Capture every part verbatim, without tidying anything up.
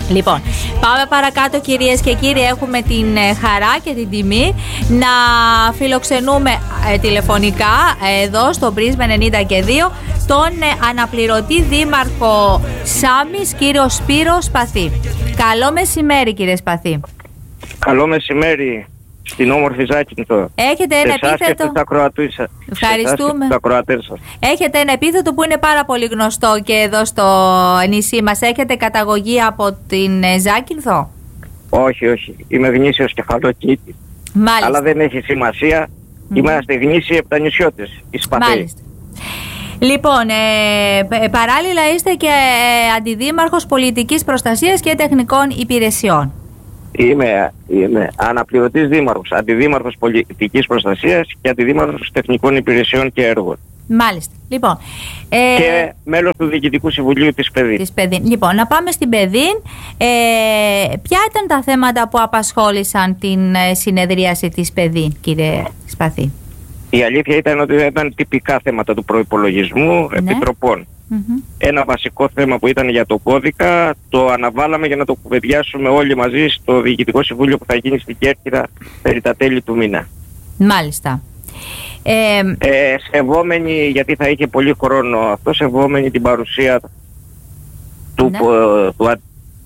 Λοιπόν, πάμε παρακάτω κυρίες και κύριοι. Έχουμε την χαρά και την τιμή να φιλοξενούμε ε, τηλεφωνικά ε, εδώ στο Πρίσμα ενενήντα και δύο τον ε, αναπληρωτή δήμαρχο Σάμης, κύριο Σπύρο Σπαθή. Καλό μεσημέρι, κύριε Σπαθή. Καλό μεσημέρι στην όμορφη Ζάκυνθο. Έχετε ένα επίθετο. Ευχαριστούμε. Έχετε ένα επίθετο που είναι πάρα πολύ γνωστό και εδώ στο νησί μας. Έχετε καταγωγή από την Ζάκυνθο? Όχι, όχι. Είμαι γνήσιος κεφαλοκήτη. Μάλιστα. Αλλά δεν έχει σημασία. Mm. Είμαστε γνήσιοι επτανησιώτες. Μάλιστα. Λοιπόν, ε, παράλληλα είστε και ε, αντιδήμαρχος πολιτικής προστασίας και τεχνικών υπηρεσιών. Είμαι, είμαι αναπληρωτής δήμαρχος, αντιδήμαρχος πολιτικής προστασίας και αντιδήμαρχος τεχνικών υπηρεσιών και έργων. Μάλιστα. Λοιπόν, ε, και μέλος του Διοικητικού Συμβουλίου της ΠΕΔΗΝ. Της ΠΕΔΗΝ. Λοιπόν, να πάμε στην ΠΕΔΗΝ. Ε, ποια ήταν τα θέματα που απασχόλησαν την συνεδρίαση της ΠΕΔΗΝ, κύριε Σπαθή? Η αλήθεια ήταν ότι ήταν τυπικά θέματα του προϋπολογισμού, ναι, επιτροπών. Mm-hmm. Ένα βασικό θέμα που ήταν για το κώδικα το αναβάλαμε για να το κουβεντιάσουμε όλοι μαζί στο Διοικητικό Συμβούλιο που θα γίνει στην Κέρκυρα περί τα τέλη του μήνα. Μάλιστα. Ε, ε, σεβόμενοι, γιατί θα είχε πολύ χρόνο αυτό, σεβόμενοι την παρουσία του, ναι, του, του,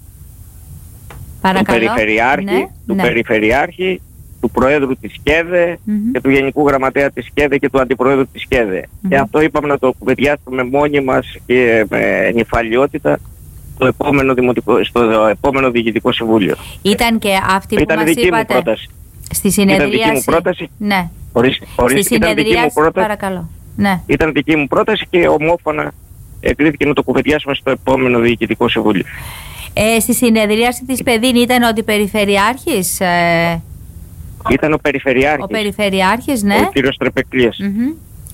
του Περιφερειάρχη, ναι, του ναι. Περιφερειάρχη, του Προέδρου της ΚΕΔΕ mm-hmm. και του Γενικού Γραμματέα της ΚΕΔΕ και του Αντιπροέδρου της ΚΕΔΕ. Mm-hmm. Και αυτό είπαμε να το κουβεντιάσουμε μόνοι μας και με νυφαλιότητα στο επόμενο, δημοτικό, στο επόμενο Διοικητικό Συμβούλιο. Ήταν και αυτή που ήταν μας δική είπατε μου πρόταση. Στη συνεδρίαση. Ήταν δική μου πρόταση. Ναι. Ορίστε, ορίστε, στη ήταν δική μου πρόταση. Παρακαλώ. Ναι. Ήταν δική μου πρόταση και ομόφωνα εγκρίθηκε να το κουβεντιάσουμε στο επόμενο Διοικητικό Συμβούλιο. Ε, στη συνεδρίαση της ΠΕΔΗΝ ήταν ότι Περιφερειάρχης... Ε... Ήταν ο Περιφερειάρχης. Ο Περιφερειάρχης, ναι. Ο κύριος Τρεπεκλίας. Mm-hmm.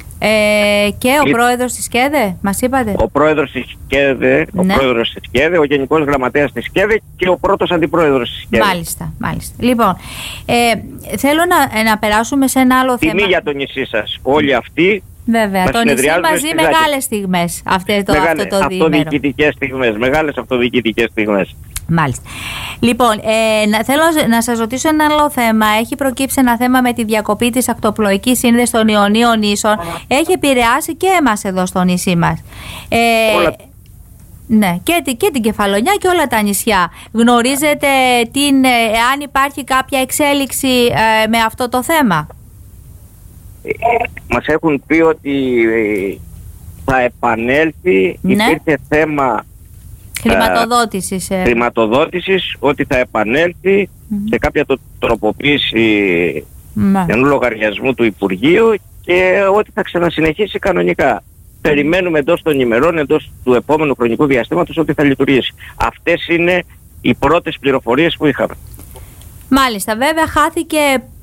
Ε, και ο Ή... πρόεδρος της ΚΕΔΕ, μας είπατε. Ο πρόεδρος της ΚΕΔΕ, ναι. ο πρόεδρος της ΚΕΔΕ, ο Γενικός Γραμματέας της ΚΕΔΕ και ο πρώτος αντιπρόεδρος της ΚΕΔΕ. Μάλιστα, μάλιστα. Λοιπόν, ε, θέλω να, να περάσουμε σε ένα άλλο Τιμή θέμα. Τιμή για το νησί σας. Όλοι αυτοί. Βέβαια, το νησί μαζί μεγάλες στιγμές αυτές το, Μεγάλες, αυτό το διήμερο. Αυτοδιοικητικές στιγμές, μεγάλες αυτοδιοικητικές στιγμές. Μάλιστα. Λοιπόν, ε, να, θέλω να σας ρωτήσω ένα άλλο θέμα. Έχει προκύψει ένα θέμα με τη διακοπή της ακτοπλοϊκής σύνδεσης των Ιωνίων Νήσων. Έχει επηρεάσει και εμάς εδώ στο νησί μας. Ε, όλα... Ναι, και, και την Κεφαλονιά και όλα τα νησιά. Γνωρίζετε την, ε, αν υπάρχει κάποια εξέλιξη ε, με αυτό το θέμα? Ε, μας έχουν πει ότι ε, θα επανέλθει, ναι, υπήρχε θέμα χρηματοδότησης, ε. χρηματοδότησης, ότι θα επανέλθει mm-hmm. σε κάποια το, τροποποίηση mm-hmm. ενός λογαριασμού του Υπουργείου και ότι θα ξανασυνεχίσει κανονικά. Mm-hmm. Περιμένουμε εντός των ημερών, εντός του επόμενου χρονικού διαστήματος ότι θα λειτουργήσει. Αυτές είναι οι πρώτες πληροφορίες που είχαμε. Μάλιστα, βέβαια χάθηκε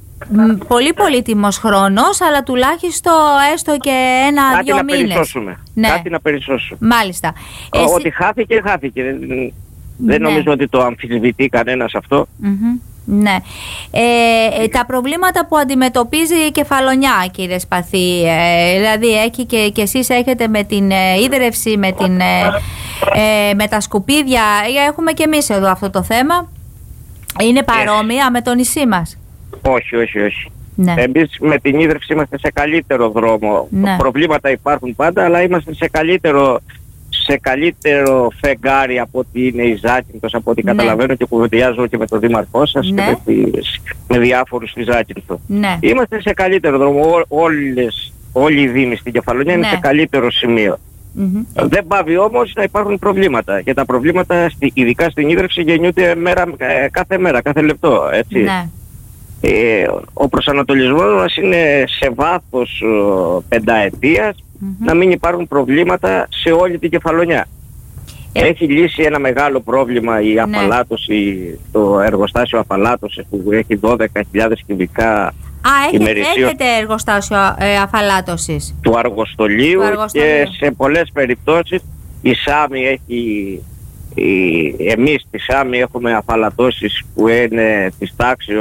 πολύ πολύτιμος χρόνος, αλλά τουλάχιστον έστω και ένα-δύο μήνες. Κάτι να περισσώσουμε. Ναι. Κάτι να περισσώσουμε. Μάλιστα. Εσύ... Ότι χάθηκε, χάθηκε. Δεν, ναι. δεν νομίζω ότι το αμφισβητεί κανένας αυτό. Mm-hmm. Ναι. Ε, τα προβλήματα που αντιμετωπίζει η Κεφαλονιά, κύριε Σπαθή, ε, δηλαδή έχει και, και εσείς έχετε με την ε, ίδρυυση, με, την, ε, ε, με τα σκουπίδια, έχουμε και εμείς εδώ αυτό το θέμα. Είναι παρόμοια ε. με το νησί μας? Όχι, όχι, όχι. Ναι. Εμείς με την ίδρυυση είμαστε σε καλύτερο δρόμο. Ναι. Προβλήματα υπάρχουν πάντα, αλλά είμαστε σε καλύτερο, σε καλύτερο φεγγάρι από ότι είναι η Ζάκυνθος, από ό,τι ναι. καταλαβαίνω και κουβεντιάζω και με τον δήμαρχό σας ναι. και με, με διάφορους στη Ζάκυνθο. Ναι. Είμαστε σε καλύτερο δρόμο. Ό, όλες, όλοι οι δήμοι στην Κεφαλονιά ναι. είναι σε καλύτερο σημείο. Mm-hmm. Δεν πάβει όμως να υπάρχουν προβλήματα. Και τα προβλήματα, ειδικά στην ίδρυυση, γεννιούνται μέρα, κάθε μέρα, κάθε λεπτό. Έτσι. Ναι. Ε, ο προσανατολισμός μας είναι σε βάθος ο, πενταετίας mm-hmm. να μην υπάρχουν προβλήματα σε όλη την Κεφαλονιά. Ε. Έχει λύσει ένα μεγάλο πρόβλημα η αφαλάτωση, ναι. το εργοστάσιο αφαλάτωσης που έχει δώδεκα χιλιάδες κυβικά. Α, έχετε, έχετε εργοστάσιο ε, αφαλάτωσης του αργοστολίου, του αργοστολίου και σε πολλές περιπτώσεις η Σάμη έχει, η, εμείς στη Σάμη έχουμε αφαλατώσεις που είναι της τάξης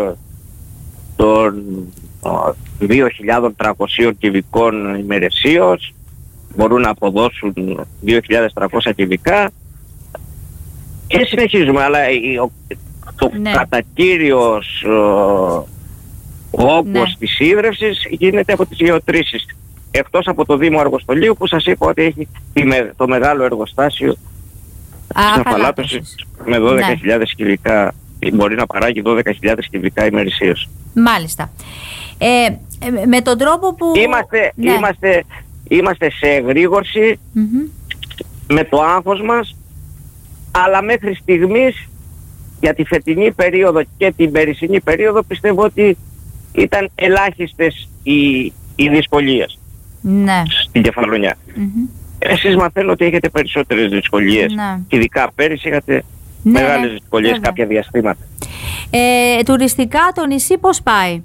των δύο χιλιάδες τριακόσια κυβικών ημερησίως, μπορούν να αποδώσουν δύο χιλιάδες τριακόσια κυβικά Και συνεχίζουμε, αλλά το ναι. κατά κύριος ο όγκος ναι. της ίδρευσης γίνεται από τις γεωτρήσεις. Εκτός από το Δήμο Αργοστολίου που σας είπα ότι έχει το μεγάλο εργοστάσιο της αφαλάτωσης με δώδεκα χιλιάδες ναι. κυβικά, μπορεί να παράγει δώδεκα χιλιάδες κυβικά ημερησίως. Μάλιστα. Ε, με τον τρόπο που... Είμαστε, ναι. είμαστε, είμαστε σε εγρήγορση mm-hmm. με το άγχος μας, αλλά μέχρι στιγμής για τη φετινή περίοδο και την περσινή περίοδο πιστεύω ότι ήταν ελάχιστες οι, οι δυσκολίες ναι. στην Κεφαλονιά. Mm-hmm. Εσείς μαθαίνω ότι έχετε περισσότερες δυσκολίες. Ναι. Ειδικά πέρυσι είχατε ναι, μεγάλες ναι, δυσκολίες βέβαια. κάποια διαστήματα. Ε, τουριστικά το νησί πώς πάει?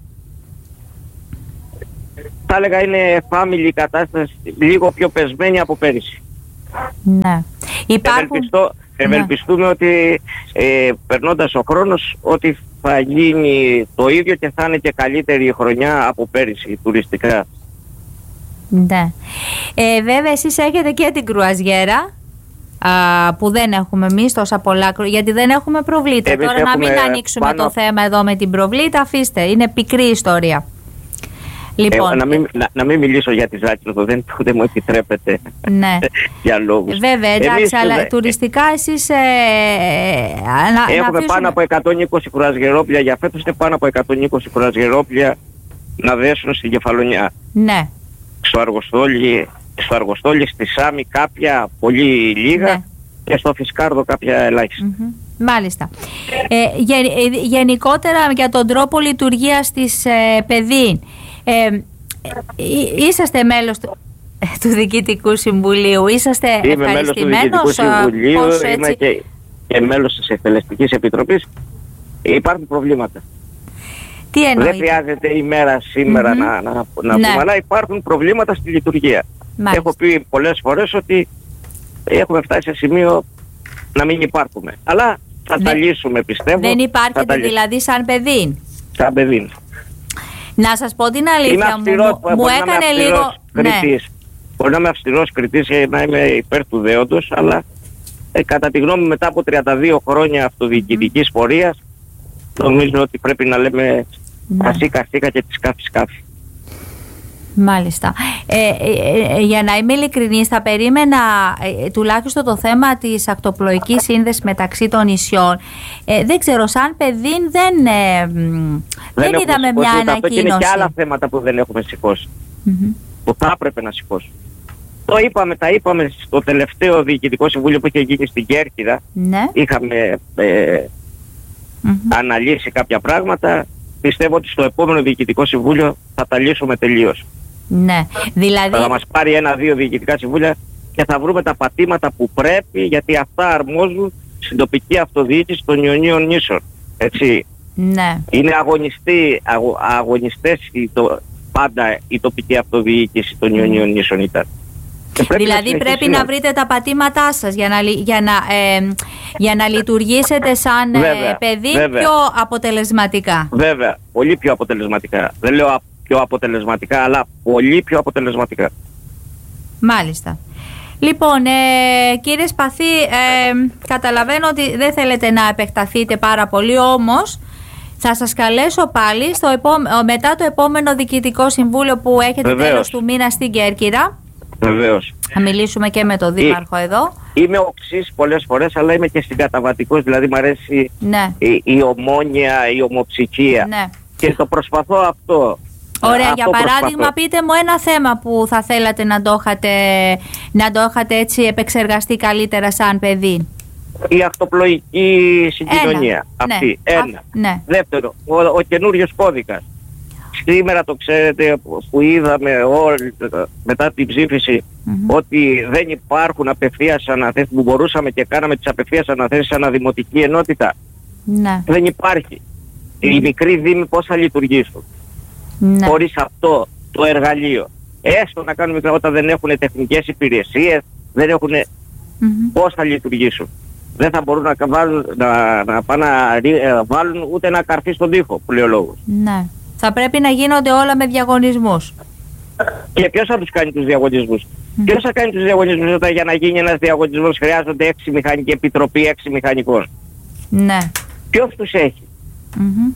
Θα έλεγα είναι family κατάσταση, λίγο πιο πεσμένη από πέρυσι. Ναι. Υπάρχουν... Ευελπιστώ, ευελπιστούμε ναι. ότι ε, περνώντας ο χρόνος ότι θα γίνει το ίδιο και θα είναι και καλύτερη η χρονιά από πέρυσι τουριστικά. Ναι. Ε, βέβαια εσείς έχετε και την κρουαζιέρα α, που δεν έχουμε εμείς τόσα πολλά, γιατί δεν έχουμε προβλήτα. Εμείς Τώρα να μην ανοίξουμε πάνω... το θέμα εδώ με την προβλήτα, αφήστε, είναι πικρή ιστορία. Λοιπόν, ε, να, μην, να, να μην μιλήσω για τη Ζάκυνθο, δεν, δεν μου επιτρέπετε ναι. για λόγους. Βέβαια, εντάξει, εμείς, αλλά δε... τουριστικά εσείς... Ε, να, έχουμε να αφήσουμε... πάνω από εκατόν είκοσι κρουαζιερόπλια για φέτος και πάνω από εκατόν είκοσι κρουαζιερόπλια να δέσουν στην Κεφαλονιά. Ναι. Στο Αργοστόλι, στο Αργοστόλι, στη Σάμι κάποια πολύ λίγα ναι. και στο Φισκάρδο κάποια ελάχιστα. Mm-hmm. Μάλιστα. Ε, γε, ε, γενικότερα για τον τρόπο λειτουργίας της ε, ΠΕΔΗ, ε, είσαστε μέλος του, του Διοικητικού Συμβουλίου, είσαστε είμαι ευχαριστημένος? Είμαι μέλος του Διοικητικού Συμβουλίου, έτσι... είμαι και, και μέλος της Εκτελεστικής Επιτροπής. Υπάρχουν προβλήματα. Τι εννοείται? Δεν χρειάζεται η μέρα σήμερα mm-hmm. να, να, να ναι. πούμε, αλλά υπάρχουν προβλήματα στη λειτουργία. Μάλιστα. Έχω πει πολλές φορές ότι έχουμε φτάσει σε σημείο να μην υπάρχουμε. Αλλά θα δεν, τα λύσουμε, πιστεύω. Δεν υπάρχετε δηλαδή σαν παιδί? Σαν παιδί. Να σας πω την αλήθεια, αυστηρός, μου, μου έκανε λίγο... Κριτής. Ναι. Μπορεί να είμαι αυστηρός κριτής και να είμαι υπέρ του δέοντος, αλλά ε, κατά τη γνώμη μετά από τριάντα δύο χρόνια αυτοδιοικητικής mm. πορείας, νομίζω ότι πρέπει να λέμε κασίκα κασίκα και τη σκάφη σκάφη. Μάλιστα. Ε, ε, ε, για να είμαι ειλικρινής, θα περίμενα ε, τουλάχιστον το θέμα της ακτοπλοϊκής σύνδεσης μεταξύ των νησιών. Ε, δεν ξέρω, σαν παιδί δεν, ε, δεν, δεν είδαμε μια ανακοίνωση. Αυτό και είναι και άλλα θέματα που δεν έχουμε σηκώσει. Mm-hmm. Που θα έπρεπε να σηκώσει. Το είπαμε, τα είπαμε στο τελευταίο Διοικητικό Συμβούλιο που είχε γίνει στην Κέρκυρα. Ναι. Είχαμε ε, mm-hmm. αναλύσει κάποια πράγματα. Πιστεύω ότι στο επόμενο Διοικητικό Συμβούλιο θα τα λύσουμε τελείως. Ναι, δηλαδή... Θα μας πάρει ένα-δύο Διοικητικά Συμβούλια και θα βρούμε τα πατήματα που πρέπει, γιατί αυτά αρμόζουν στην τοπική αυτοδιοίκηση των Ιωνίων νήσων. Έτσι. Ναι. Είναι αγωνιστή, αγω, αγωνιστές η, το, πάντα η τοπική αυτοδιοίκηση των Ιωνίων νήσων ήταν. Πρέπει δηλαδή να πρέπει να βρείτε τα πατήματά σας για να, για να, ε, για να λειτουργήσετε σαν βέβαια, ε, παιδί βέβαια. πιο αποτελεσματικά. Βέβαια, πολύ πιο αποτελεσματικά. Δεν λέω πιο αποτελεσματικά, αλλά πολύ πιο αποτελεσματικά. Μάλιστα. Λοιπόν, ε, κύριε Σπαθή, ε, καταλαβαίνω ότι δεν θέλετε να επεκταθείτε πάρα πολύ, όμως θα σας καλέσω πάλι στο επόμε- μετά το επόμενο Διοικητικό Συμβούλιο που έχετε Βεβαίως. τέλος του μήνα στην Κέρκυρα. Βεβαίως. Θα μιλήσουμε και με τον Δήμαρχο Ή, εδώ. Είμαι οξύς πολλές φορές, αλλά είμαι και συγκαταβατικός, δηλαδή μου αρέσει ναι. η, η ομόνοια, η ομοψυχία. Ναι. Και το προσπαθώ αυτό. Ωραία, αυτό για παράδειγμα προσπαθώ. πείτε μου ένα θέμα που θα θέλατε να το είχατε, να το είχατε έτσι επεξεργαστεί καλύτερα σαν παιδί. Η ακτοπλοϊκή συγκοινωνία. Ένα. Αυτή. Ναι. Ένα. Α, ναι. Δεύτερο, ο, ο καινούριος κώδικας. Σήμερα το ξέρετε που είδαμε όλοι, μετά την ψήφιση mm-hmm. ότι δεν υπάρχουν απευθείας αναθέσεις, που μπορούσαμε και κάναμε τις απευθείας αναθέσεις αναδημοτική ενότητα. Ναι. Δεν υπάρχει. Mm-hmm. Οι μικροί δήμοι πώς θα λειτουργήσουν ναι. χωρίς αυτό το εργαλείο. Έστω να κάνουμε όταν δεν έχουν τεχνικές υπηρεσίες, δεν έχουν mm-hmm. πώς θα λειτουργήσουν. Δεν θα μπορούν να, βάλουν, να, να πάνε να βάλουν ούτε ένα καρφί στον τοίχο που λέει ο λόγος. Ναι. Θα πρέπει να γίνονται όλα με διαγωνισμούς. Και ποιος θα τους κάνει τους διαγωνισμούς? Mm. Ποιος θα κάνει τους διαγωνισμούς όταν για να γίνει ένας διαγωνισμός χρειάζονται έξι μηχανική επιτροπή, έξι μηχανικών? Ναι. Ποιος τους έχει? Mm-hmm.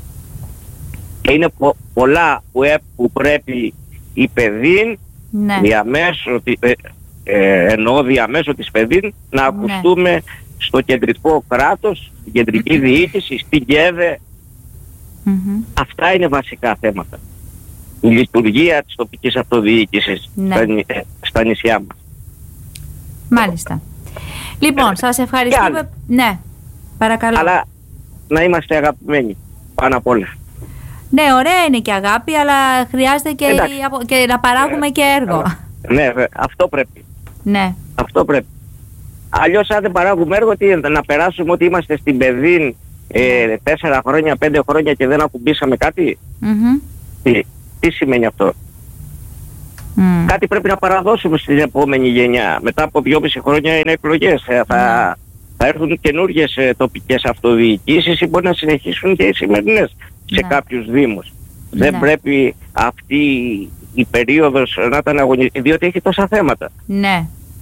Και είναι πο- πολλά που, ε, που πρέπει η παιδίν, ναι. διαμέσω, ε, ε, εννοώ διαμέσω της παιδίν, να ακουστούμε ναι. στο κεντρικό κράτος, στην κεντρική διοίκηση, στην ΚΕΔΕ. Mm-hmm. Αυτά είναι βασικά θέματα. Η λειτουργία της τοπικής αυτοδιοίκησης ναι. στα, στα νησιά μας. Μάλιστα. Λοιπόν, σας ευχαριστούμε. Ναι, παρακαλώ. Αλλά να είμαστε αγαπημένοι πάνω απ' όλα. Ναι, ωραία είναι και αγάπη, αλλά χρειάζεται και, η, και να παράγουμε ε, και έργο. Ε, ναι, αυτό πρέπει. Ναι. Αυτό πρέπει. Αλλιώς αν δεν παράγουμε έργο, τι, να περάσουμε ότι είμαστε στην παιδίν ε, τέσσερα χρόνια, πέντε χρόνια και δεν ακουμπήσαμε κάτι. Mm-hmm. Τι, τι σημαίνει αυτό? Mm. Κάτι πρέπει να παραδώσουμε στην επόμενη γενιά. Μετά από δυόμιση χρόνια είναι εκλογές. Ε, θα, mm. θα έρθουν καινούργιες ε, τοπικές αυτοδιοικήσεις ή μπορεί να συνεχίσουν και οι σημερινές σε ναι. κάποιους δήμους. Ναι. Δεν πρέπει αυτή η περίοδος να ήταν αγωνιστική, διότι έχει τόσα θέματα. Ναι.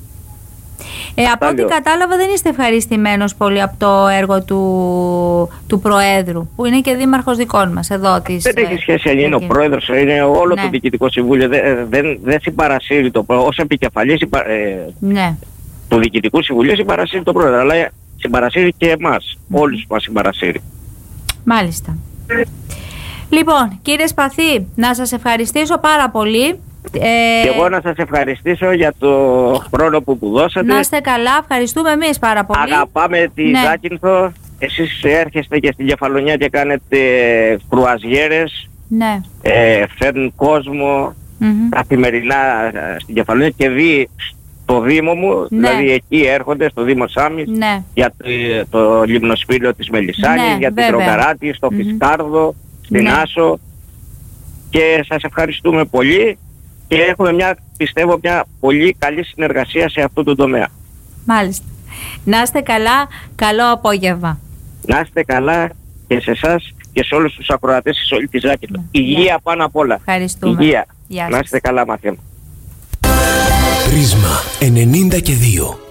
Ε, από ό,τι κατάλαβα δεν είστε ευχαριστημένος πολύ από το έργο του, του Προέδρου, που είναι και δήμαρχος δικών μας εδώ της... Δεν έχει σχέση αν είναι ο Πρόεδρος, είναι όλο ναι. το Διοικητικό Συμβούλιο, δεν, δεν, δεν συμπαρασύρει το Πρόεδρο, ως επικεφαλής ε, ναι. του Διοικητικού Συμβουλίου συμπαρασύρει το Πρόεδρο, αλλά συμπαρασύρει και εμάς, mm. όλους μας συμπαρασύρει. Μάλιστα. Λοιπόν, κύριε Σπαθή, να σας ευχαριστήσω πάρα πολύ. Ε... Και εγώ να σας ευχαριστήσω για το χρόνο που μου δώσατε. Να είστε καλά, ευχαριστούμε εμείς πάρα πολύ. Αγαπάμε τη ναι. Ζάκυνθο. Εσείς έρχεστε και στην Κεφαλονιά και κάνετε κρουαζιέρες. Ναι. Ε, φέρνουν κόσμο mm-hmm. καθημερινά στην Κεφαλονιά και δει το Δήμο μου, ναι. δηλαδή εκεί έρχονται στο Δήμο Σάμις ναι. για το, το λιμνοσπήλαιο της Μελισσάνης, ναι, για την Τροκαράτη, στο mm-hmm. Φισκάρδο, στην ναι. Άσο, και σας ευχαριστούμε πολύ και έχουμε μια, πιστεύω, μια πολύ καλή συνεργασία σε αυτό το τομέα. Μάλιστα. Να είστε καλά, καλό απόγευμα. Να είστε καλά και σε εσάς και σε όλους τους ακροατές της όλη της Ζάκυνθο. Υγεία yeah. πάνω απ' όλα. Ευχαριστούμε. Υγεία. Γεια σας. Να είστε καλά, μαθαίμα. Πρίσμα ενενήντα και δύο.